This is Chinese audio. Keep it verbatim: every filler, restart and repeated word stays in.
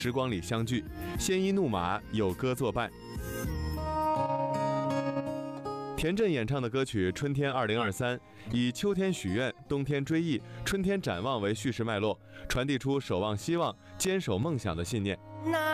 时光里相聚，鲜衣怒马，有歌作伴。田震演唱的歌曲《春天二零二三》，以秋天许愿、冬天追忆、春天展望为叙事脉络，传递出守望希望、坚守梦想的信念。